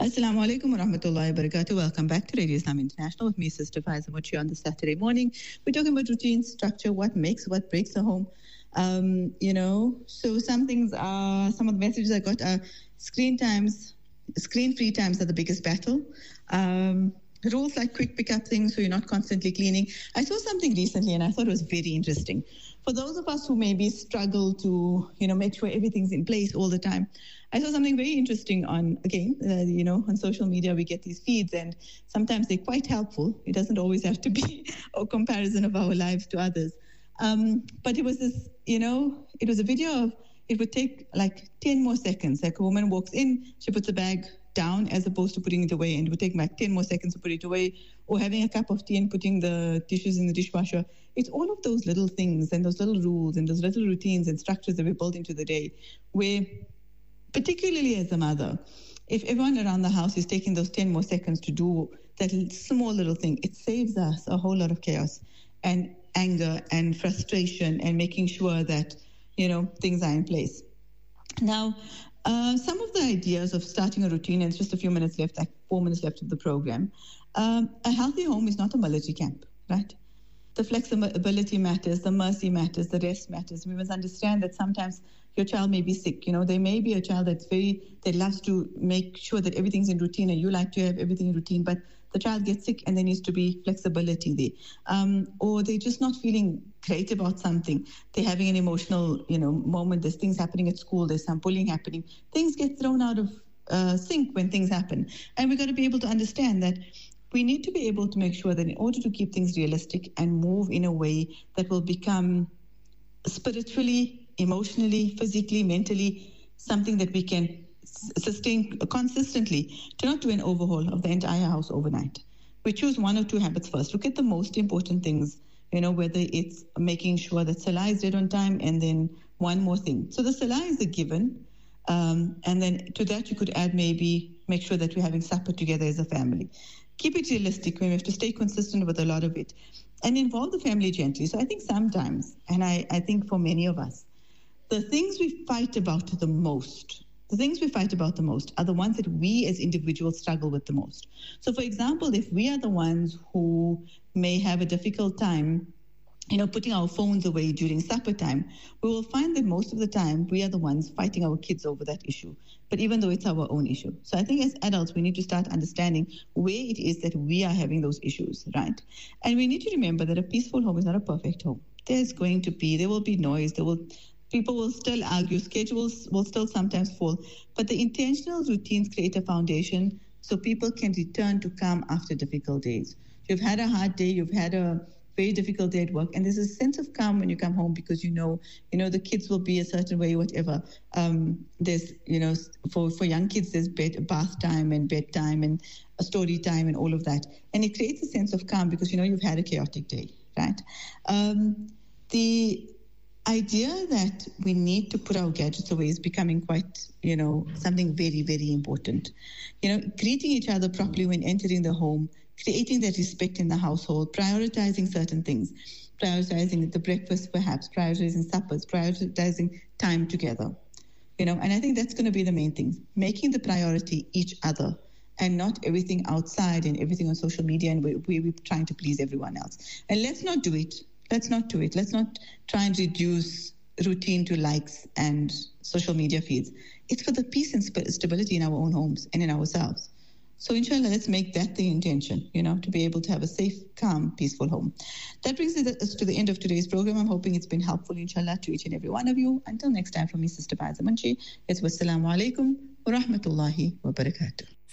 Assalamu alaikum wa rahmatullahi wa barakatuh. Welcome back to Radio Islam International with me, Sister Faiza Mochi, on this Saturday morning. We're talking about routine, structure, what makes, what breaks a home. So some things are, some of the messages I got are screen free times are the biggest battle. Rules like quick pick up things so you're not constantly cleaning. I saw something recently and I thought it was very interesting. For those of us who maybe struggle to, make sure everything's in place all the time, I saw something very interesting on social media. We get these feeds and sometimes they're quite helpful. It doesn't always have to be a comparison of our lives to others. But it was this, it was a video of, it would take like 10 more seconds. Like a woman walks in, she puts a bag down as opposed to putting it away, and it would take like 10 more seconds to put it away, or having a cup of tea and putting the dishes in the dishwasher. It's all of those little things and those little rules and those little routines and structures that we build into the day, where particularly as a mother, if everyone around the house is taking those 10 more seconds to do that small little thing, it saves us a whole lot of chaos and anger and frustration and making sure that, things are in place. Now, some of the ideas of starting a routine, and it's just a few minutes left, like 4 minutes left of the program. A healthy home is not a military camp, right? The flexibility matters, the mercy matters, the rest matters. We must understand that sometimes your child may be sick. There may be a child that loves to make sure that everything's in routine, and you like to have everything in routine, but the child gets sick and there needs to be flexibility there. Or they're just not feeling great about something. They're having an emotional, moment. There's things happening at school. There's some bullying happening. Things get thrown out of sync when things happen. And we've got to be able to understand that we need to be able to make sure that in order to keep things realistic and move in a way that will become spiritually, emotionally, physically, mentally, something that we can sustain consistently, to not do an overhaul of the entire house overnight. We choose one or two habits first. Look at the most important things, whether it's making sure that Salah is read on time, and then one more thing. So the Salah is a given, and then to that you could add maybe make sure that we're having supper together as a family. Keep it realistic. We have to stay consistent with a lot of it and involve the family gently. So I think sometimes, and I think for many of us, the things we fight about the most are the ones that we as individuals struggle with the most. So for example, if we are the ones who may have a difficult time putting our phones away during supper time, we will find that most of the time we are the ones fighting our kids over that issue. But even though it's our own issue. So I think as adults, we need to start understanding where it is that we are having those issues, right? And we need to remember that a peaceful home is not a perfect home. There will be noise, people will still argue, schedules will still sometimes fall, but the intentional routines create a foundation so people can return to calm after difficult days. You've had a hard day, you've had a very difficult day at work, and there's a sense of calm when you come home because the kids will be a certain way, whatever. There's, for young kids, there's bath time and bedtime and a story time and all of that. And it creates a sense of calm because, you've had a chaotic day, right? The idea that we need to put our gadgets away is becoming quite, something very, very important. Greeting each other properly when entering the home, creating that respect in the household, prioritizing certain things, prioritizing the breakfast perhaps, prioritizing suppers, prioritizing time together. And I think that's going to be the main thing, making the priority each other and not everything outside and everything on social media and we're trying to please everyone else. And let's not do it. Let's not try and reduce routine to likes and social media feeds. It's for the peace and stability in our own homes and in ourselves. So inshallah, let's make that the intention, to be able to have a safe, calm, peaceful home. That brings us to the end of today's program. I'm hoping it's been helpful, inshallah, to each and every one of you. Until next time, from me, Sister Faiza Munshi, it's wassalamu alaikum wa rahmatullahi wa barakatuh.